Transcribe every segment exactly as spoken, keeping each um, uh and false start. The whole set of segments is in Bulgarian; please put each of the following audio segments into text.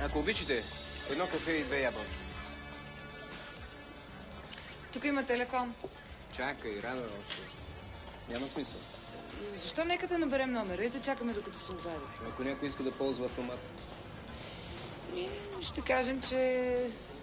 Ако обичате, едно кафе и две ябълки. Тук има телефон. Чакай, рано е още. Няма смисъл. Защо нека да наберем номера и да чакаме докато се обадят? Ако някой иска да ползва автомат. Ще кажем, че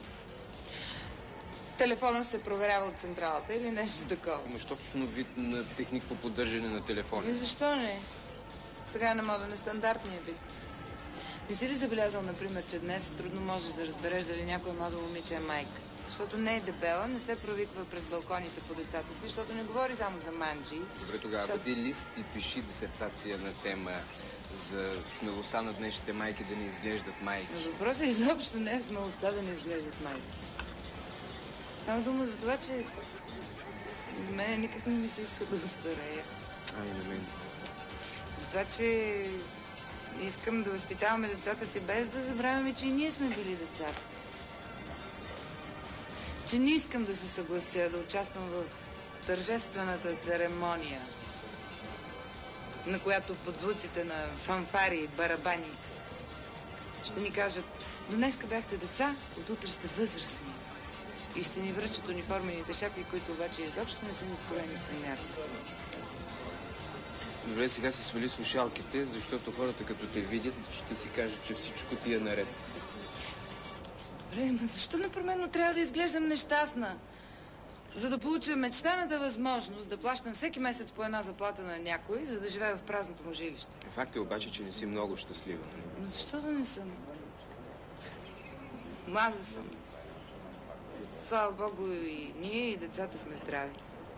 телефона се проверява от централата или нещо такова. Ама що точно вид на техник по поддържане на телефона? И защо не? Сега е на мода нестандартния вид. Не си ли забелязал, например, че днес трудно можеш да разбереш дали някоя младо момиче е майка? Защото не е дебела, не се провиква през балконите по децата си, защото не говори само за манджи. Добре, тогава защото... бъди лист и пиши дисертация на тема за смелостта на днешните майки да не изглеждат майки. Но въпросът изобщо не е в смелостта да не изглеждат майки. Става дума за това, че мене никак не ми се иска да остарея. Ами на мен. За това, че искам да възпитаваме децата си, без да забравяме, че и ние сме били деца. Че не искам да се съглася да участвам в тържествената церемония, на която под звуците на фанфари и барабани ще ни кажат: но днеска бяхте деца, от утре сте възрастни. И ще ни връчат униформените шапки, които обаче изобщо не са ни скроени в мярка. Добре, сега си свали слушалките, защото хората като те видят, ще си кажат, че всичко ти е наред. Добре, но защо непременно трябва да изглеждам нещастна? За да получа мечтаната възможност да плащам всеки месец по една заплата на някой, за да живея в празното му жилище. Факт е обаче, че не си много щастлива. Но защо да не съм? Млада съм. Слава Богу, и ние, и децата сме здрави.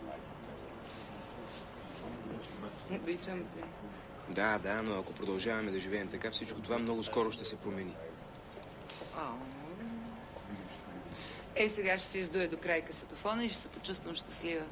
Обичам те. Да, да, но ако продължаваме да живеем така, всичко това много скоро ще се промени. Ей, сега ще се издуя до край касетофона и ще се почувствам щастлива.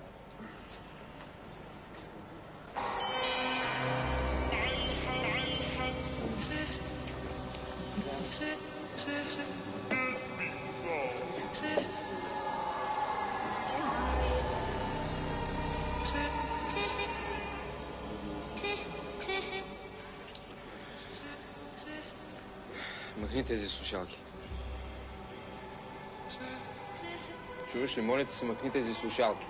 Махни тези слушалки. Чуваш ли? Моля те се, махни тези слушалки.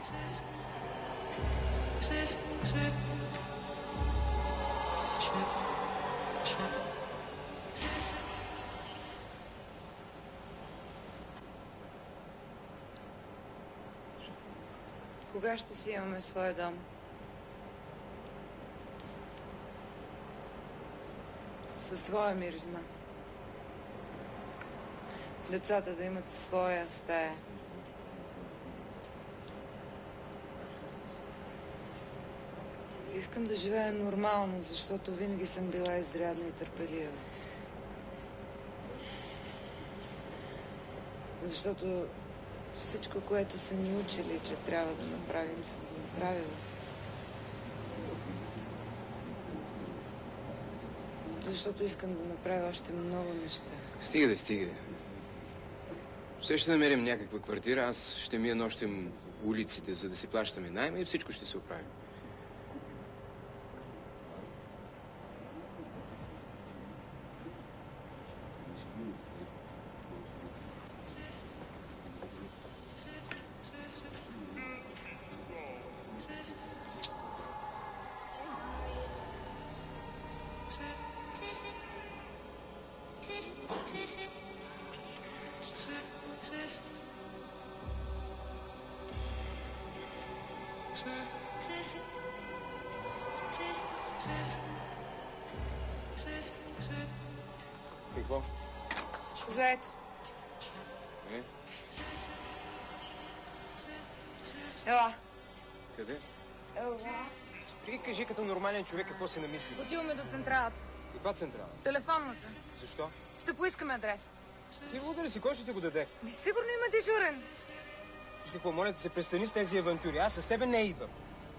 Кога ще си имаме своя дом? Със своя миризма. Децата да имат своя стая. Искам да живея нормално, защото винаги съм била изрядна и търпелива. Защото всичко, което са ни учили, че трябва да направим, съм го направила. Защото искам да направя още много неща. Стига да стига. Все ще намерим някаква квартира, аз ще мия нощем улиците, за да си плащаме найма и всичко ще се оправи. Какво? Заето. Е? Ела. Къде? Ела. Спри, кажи като нормален човек какво се намисли. Отиваме до централата. Каква централа? Телефонната. Защо? Ще поискаме адрес. Ти луда ли си? Кой ще ти го даде? Ми сигурно има дежурен. Виж какво, моля да се престани с тези авантюри. Аз с тебе не идвам.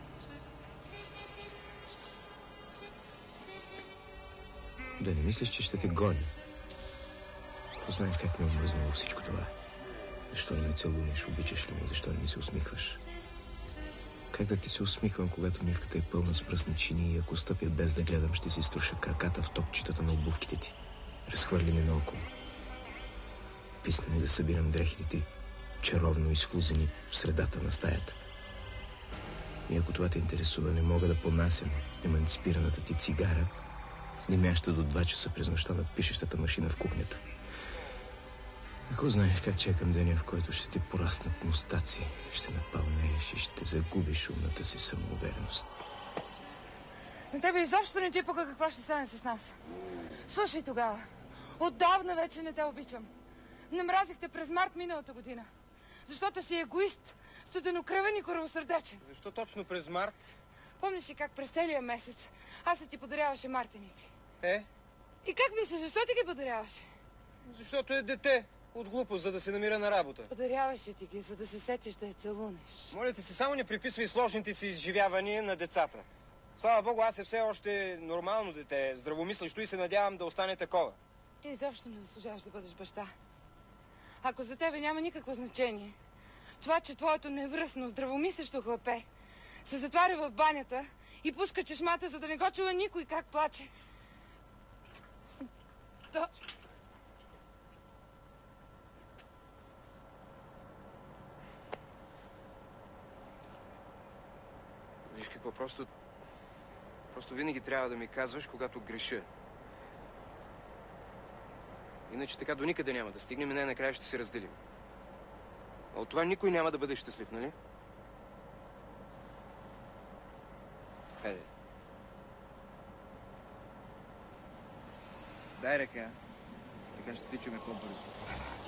Да не мислиш, че ще те гоня. Познаеш как ме е омръзнало всичко това. Защо не ме целунеш, обичаш ли ме, защо не ми се усмихваш? Как да ти се усмихвам, когато мивката е пълна с пръсни чини и ако стъпя без да гледам, ще си изтруша краката в топчетата на обувките ти, разхвърлени наоколо. Писна ми да събирам дрехите ти, чаровно изхлузени в средата на стаята. И ако това те интересува, не мога да понасям еманципираната ти цигара, димяща до два часа през нощта над пишещата машина в кухнята. Ако знаеш как чекам деня, в който ще ти пораснат мустаци, ще напълнееш и ще загубиш умната си самоувереност. На тебе изобщо не ти пука какво ще стане с нас. Слушай тогава, отдавна вече не те обичам. Намразихте през март миналата година. Защото си егоист, студенокръвен и коравосърдечен. Защо точно през март? Помниш ли как през целия месец аз ти подаряваше мартеници? Е? И как мислиш, защо ти ги подаряваше? Защото е дете. От глупост, за да се намира на работа. Подаряваше ти ги, за да се сетиш да я целунеш. Моля ти се, само не приписвай сложните си изживявания на децата. Слава Богу, аз е все още нормално дете, здравомислещо и се надявам да остане такова. Ти изобщо не заслужаваш да бъдеш баща. Ако за тебе няма никакво значение, това, че твоето невръстно, здравомислещо хлапе се затваря в банята и пуска чешмата, за да не го чува никой как плаче. То... Виж какво, просто... Просто винаги трябва да ми казваш, когато греша. Иначе така до никъде няма да стигнем и най-накрая ще се разделим. А от това никой няма да бъде щастлив, нали? Хайде. Дай ръка. Така ще тичаме по-бързо.